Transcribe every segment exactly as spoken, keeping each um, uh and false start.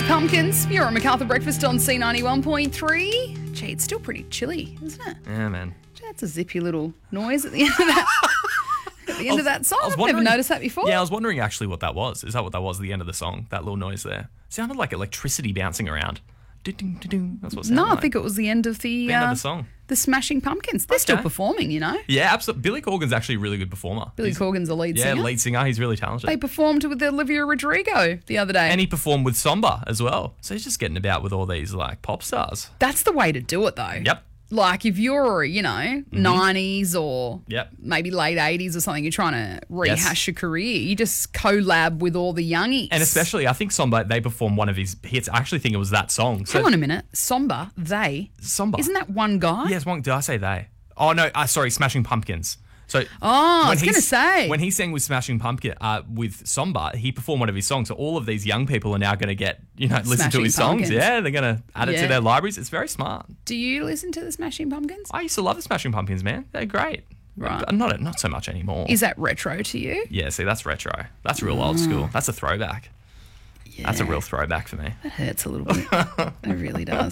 Smashing Pumpkins. You're on MacArthur Breakfast on C ninety-one point three. Gee, it's still pretty chilly, isn't it? Yeah, man. Gee, that's a zippy little noise at the end of that. At the end was, of that song. I was I've never wondering- noticed that before. Yeah, I was wondering actually what that was. Is that what that was at the end of the song? That little noise there. Sounded like electricity bouncing around. Do-ding, do-ding. That's what it sounded No, I like. think it was the end of the, The end uh, of the song. The Smashing Pumpkins. They're still Okay. performing, you know. Yeah, absolutely. Billy Corgan's actually a really good performer. Billy He's- Corgan's a lead Yeah, singer. lead singer. He's really talented. They performed with Olivia Rodrigo the other day. and he performed with Somba as well. So he's just getting about with all these like pop stars. That's the way to do it, though. Yep. Like if you're, you know, nineties or Yep. maybe late eighties or something, you're trying to rehash your career, you just collab with all the youngies. And especially, I think Somba, they performed one of his hits. I actually think it was that song. So Hang on a minute. Somba, they. Somba. Isn't that one guy? Yes, one. Did I say they? Oh, no. Uh, sorry, Smashing Pumpkins. So Oh, I was when going to he's- say. When he sang with Smashing Pumpkin, uh, with Somba, he performed one of his songs. So all of these young people are now going to get, you know, listen Smashing to his Pumpkins. songs. Yeah, they're going to add it Yeah. to their libraries. It's very smart. Do you listen to the Smashing Pumpkins? I used to love the Smashing Pumpkins, man. They're great. Right. But Not not so much anymore. Is that retro to you? Yeah, see, that's retro. That's real old school. That's a throwback. Yeah. That's a real throwback for me. That hurts a little bit. It really does.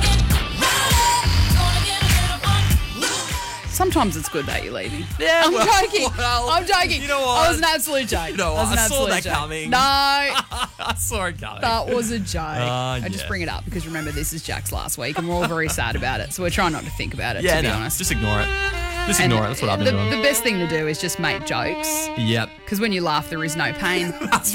Sometimes it's good that you're leaving. Yeah, I'm well, joking. well, I'm joking. you know That what? was an absolute joke. You know That was what? an I saw absolute that joke. coming. No, I saw it coming. that was a joke. Uh, I just yeah. bring it up because remember this is Jack's last week and we're all very sad about it. So we're trying not to think about it, yeah, to be no, honest. just ignore it. Just And ignore it. That's what I've been the, doing. the best thing to do is just make jokes Yep. because when you laugh, there is no pain. That's